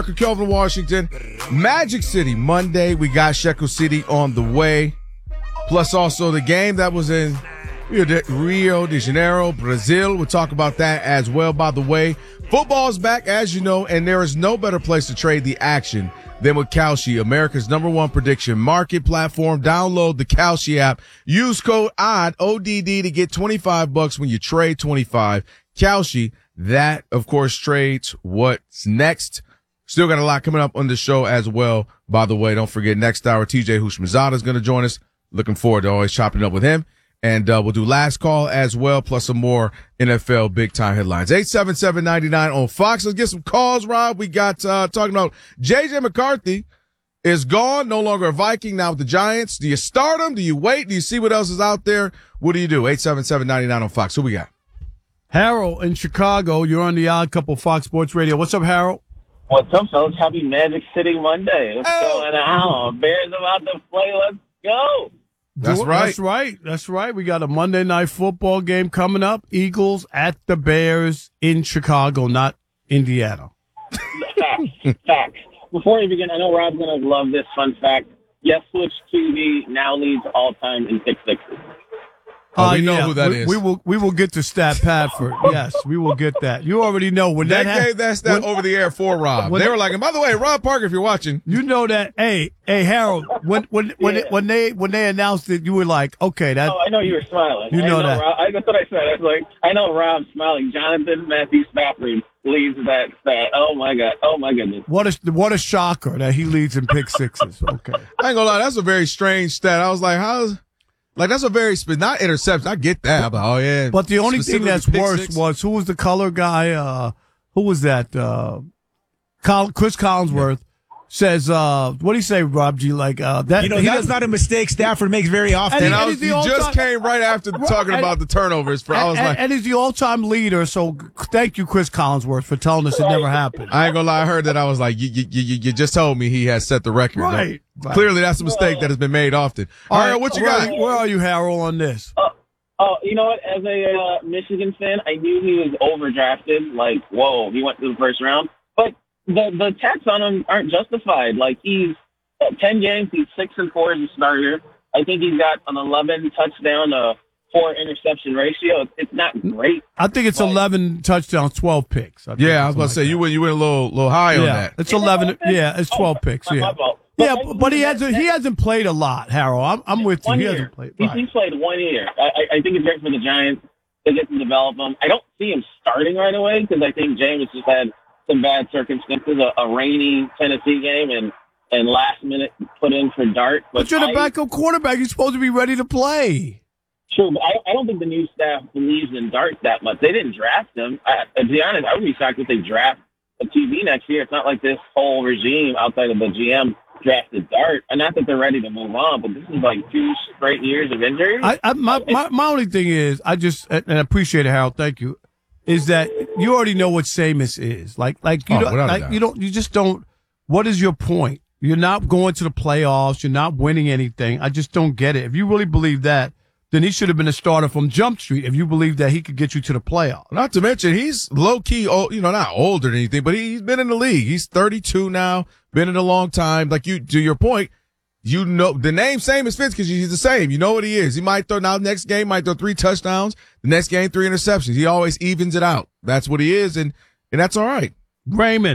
Kelvin, Washington. Magic City, Monday. We got Shekel City on the way. Plus also the game that was in Rio de Janeiro, Brazil. We'll talk about that as well. By the way, football's back, as you know, and there is no better place to trade the action than with Kalshi, America's #1 prediction market platform. Download the Kalshi app. Use code ODD, ODD, to get $25 when you trade 25. Kalshi, that, of course, trades what's next. Still got a lot coming up on the show as well. By the way, don't forget, next hour, TJ Hushmazada is going to join us. Looking forward to always chopping up with him. And we'll do last call as well, plus some more NFL big-time headlines. 877-99 on Fox. Let's get some calls, Rob. We got talking about J.J. McCarthy is gone, no longer a Viking, now with the Giants. Do you start him? Do you wait? Do you see what else is out there? What do you do? 877-99 on Fox. Who we got? Harold in Chicago. You're on the Odd Couple Fox Sports Radio. What's up, Harold? What's up, fellas? Happy Magic City Monday. What's going on? Bears about to play. Let's go. That's right. That's right. We got a Monday night football game coming up. Eagles at the Bears in Chicago, not Indiana. Facts. Before we begin, I know Rob's going to love this fun fact. Yes, Switch TV now leads all time in pick sixes. We know who that is. We will get to Stat Padford. Yes, we will get that. You already know when they gave that stat over the air for Rob. They were like, and by the way, Rob Parker, if you're watching, you know that. Hey, Harold, when they announced it, you were like, okay, that. Oh, I know you were smiling. You know that. Rob, that's what I said. I was like, I know Rob's smiling. Jonathan Matthew Stafford leads that stat. Oh my God. Oh my goodness. What a shocker that he leads in pick sixes. Okay. I ain't gonna lie, that's a very strange stat. I was like, that's a very not interception. I get that. I'm like, oh yeah. But the only thing that's worse was who was the color guy? Who was that? Chris Collinsworth says, what do you say, Rob G? Like that. That's not a mistake Stafford makes very often. And he just came right after talking about the turnovers. And he's the all-time leader. So thank you, Chris Collinsworth, for telling us it never happened. I ain't gonna lie. I heard that. I was like, you just told me he has set the record. Right. Clearly, that's a mistake that has been made often. All right, what you got? Where are you, Harold, on this? You know what? As a Michigan fan, I knew he was overdrafted. Like, whoa, he went to the first round. But the attacks on him aren't justified. Like, he's 10 games, he's 6-4 as a starter. I think he's got an 11 touchdown, 4 interception ratio. It's not great. I think it's 11 touchdowns, 12 picks. Yeah, I was about to say you went a little high on that. It's 11. Yeah, it's 12 picks. Yeah. My fault. Yeah, but he hasn't played a lot, Harold. I'm with you. He hasn't played. Right. He's played 1 year. I think it's great for the Giants to get to develop him. I don't see him starting right away because I think James just had some bad circumstances, a rainy Tennessee game, and last minute put in for Dart. But you're the backup quarterback. You're supposed to be ready to play. True, but I don't think the new staff believes in Dart that much. They didn't draft him. To be honest, I would be shocked if they draft a QB next year. It's not like this whole regime outside of the GM drafted Dart. And not that they're ready to move on, but this is like 2 straight years of injury. My only thing is, and I appreciate it, Harold. Thank you. Is that you already know what Jameis is you just don't. What is your point? You're not going to the playoffs. You're not winning anything. I just don't get it. If you really believe that, then he should have been a starter from Jump Street. If you believe that he could get you to the playoffs. Not to mention he's low key, not older than anything, but he's been in the league. He's 32 now, been in a long time. Like to your point. You know, the name same as Fitz because he's the same. You know what he is. He might throw next game, might throw 3 touchdowns. The next game, 3 interceptions. He always evens it out. That's what he is. And that's all right. Raymond.